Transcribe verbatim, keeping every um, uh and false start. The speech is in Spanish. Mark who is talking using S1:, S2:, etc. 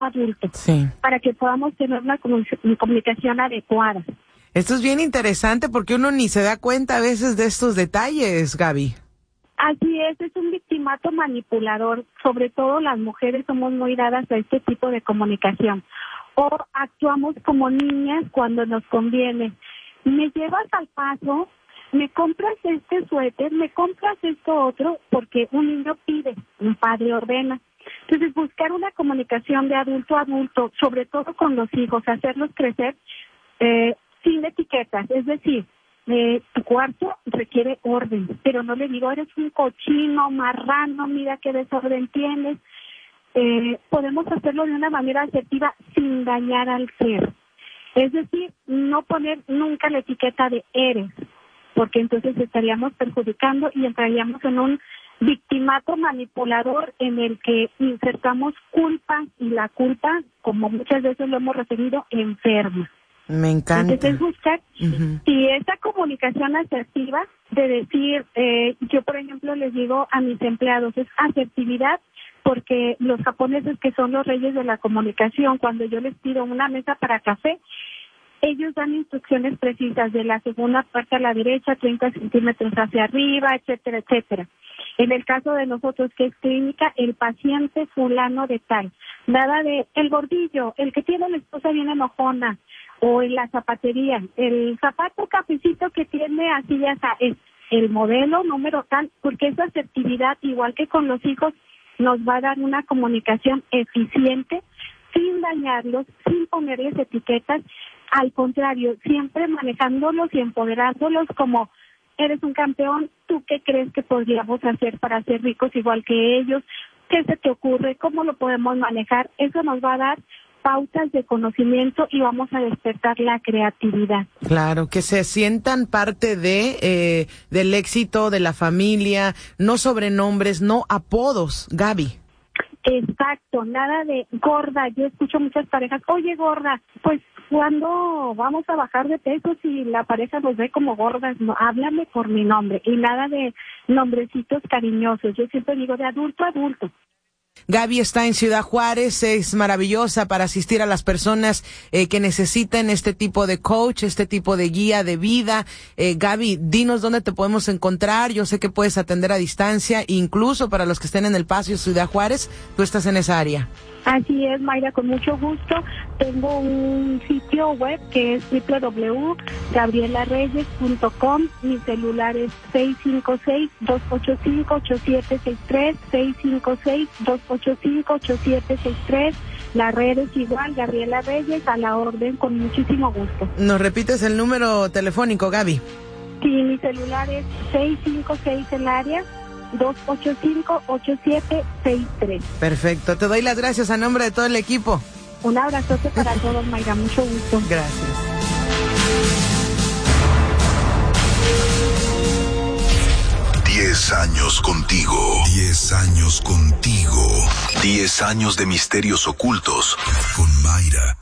S1: adulto,
S2: sí,
S1: para que podamos tener una comunicación adecuada.
S2: Esto es bien interesante porque uno ni se da cuenta a veces de estos detalles, Gaby.
S1: Así es, es un victimato manipulador. Sobre todo las mujeres somos muy dadas a este tipo de comunicación. O actuamos como niñas cuando nos conviene. Me llevas al paso, me compras este suéter, me compras esto otro, porque un niño pide, un padre ordena. Entonces, buscar una comunicación de adulto a adulto, sobre todo con los hijos, hacerlos crecer eh, sin etiquetas, es decir, Eh, tu cuarto requiere orden, pero no le digo, eres un cochino, marrano, mira qué desorden tienes. Eh, podemos hacerlo de una manera asertiva sin dañar al ser. Es decir, no poner nunca la etiqueta de eres, porque entonces estaríamos perjudicando y entraríamos en un victimato manipulador en el que insertamos culpa, y la culpa, como muchas veces lo hemos referido, enferma.
S2: Me encanta.
S1: Entonces, buscar uh-huh. si esa comunicación asertiva de decir, eh, yo por ejemplo les digo a mis empleados, es asertividad, porque los japoneses, que son los reyes de la comunicación, cuando yo les pido una mesa para café, ellos dan instrucciones precisas de la segunda parte a la derecha, treinta centímetros hacia arriba, etcétera, etcétera. En el caso de nosotros, que es clínica, el paciente fulano de tal. Nada de el gordillo, el que tiene la esposa bien enojona, o en la zapatería, el zapato cafecito que tiene así ya está, es el modelo número tal, porque esa asertividad, igual que con los hijos, nos va a dar una comunicación eficiente, sin dañarlos, sin ponerles etiquetas, al contrario, siempre manejándolos y empoderándolos como eres un campeón, ¿tú qué crees que podríamos hacer para ser ricos igual que ellos? ¿Qué se te ocurre? ¿Cómo lo podemos manejar? Eso nos va a dar pautas de conocimiento y vamos a despertar la creatividad.
S2: Claro, que se sientan parte de eh, del éxito de la familia, no sobrenombres, no apodos, Gaby.
S1: Exacto, nada de gorda. Yo escucho muchas parejas, oye gorda, pues cuando vamos a bajar de peso si la pareja nos ve como gordas, no, háblame por mi nombre, y nada de nombrecitos cariñosos. Yo siempre digo de adulto a adulto.
S2: Gaby está en Ciudad Juárez, es maravillosa para asistir a las personas eh, que necesiten este tipo de coach, este tipo de guía de vida. Eh, Gaby, dinos dónde te podemos encontrar. Yo sé que puedes atender a distancia, incluso para los que estén en El Paso, Ciudad Juárez, tú estás en esa área.
S1: Así es, Mayra, con mucho gusto. Tengo un sitio web que es doble u doble u doble u punto gabriela reyes punto com. Mi celular es seis cinco seis, dos ocho cinco, ocho siete seis tres, seis cinco seis, dos ocho cinco, ocho siete seis tres. La red es igual, Gabriela Reyes, a la orden, con muchísimo gusto.
S2: ¿Nos repites el número telefónico, Gaby?
S1: Sí, mi celular es seis cinco seis el área, dos ocho cinco, ocho siete seis tres.
S2: Perfecto, te doy las gracias a nombre de todo el equipo.
S1: Un abrazote para todos, Mayra, mucho gusto.
S2: Gracias.
S3: Diez años contigo. Diez años contigo. Diez años de misterios ocultos con Mayra.